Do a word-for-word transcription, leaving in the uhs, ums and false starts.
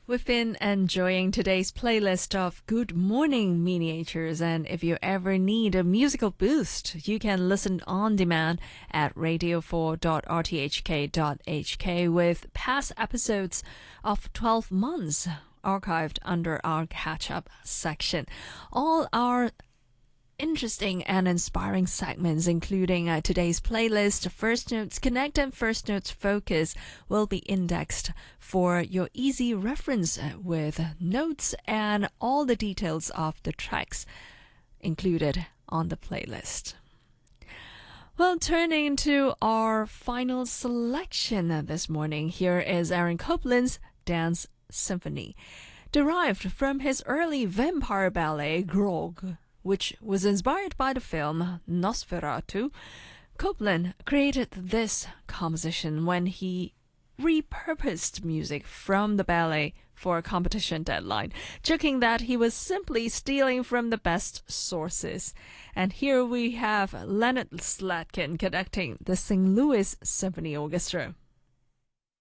We've been enjoying today's playlist of Good Morning Miniatures, and if you ever need a musical boost, you can listen on demand at radio four dot r t h k dot h k with past episodes of twelve months archived under our catch-up section. All our interesting and inspiring segments, including uh, today's playlist, First Notes Connect and First Notes Focus, will be indexed for your easy reference uh, with notes and all the details of the tracks included on the playlist. Well, turning to our final selection uh, this morning, here is Aaron Copland's Dance Symphony, derived from his early vampire ballet Grog, which was inspired by the film Nosferatu. Copland created this composition when he repurposed music from the ballet for a competition deadline, joking that he was simply stealing from the best sources. And here we have Leonard Slatkin conducting the Saint Louis Symphony Orchestra.